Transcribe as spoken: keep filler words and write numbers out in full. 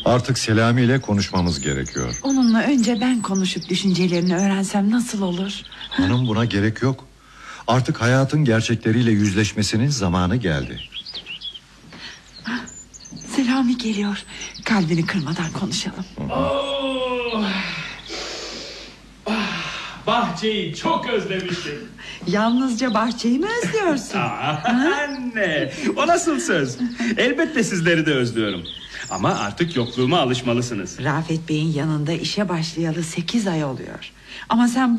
Artık Selami ile konuşmamız gerekiyor. Onunla önce ben konuşup düşüncelerini öğrensem nasıl olur? Hanım, buna gerek yok. Artık hayatın gerçekleriyle yüzleşmesinin zamanı geldi. Selami geliyor. Kalbini kırmadan konuşalım. Oh. Bahçeyi çok özlemiştim. Yalnızca bahçeyi mi özlüyorsun? Aa, anne, o nasıl söz? Elbette sizleri de özlüyorum. Ama artık yokluğuma alışmalısınız. Rafet Bey'in yanında işe başlayalı sekiz ay oluyor. Ama sen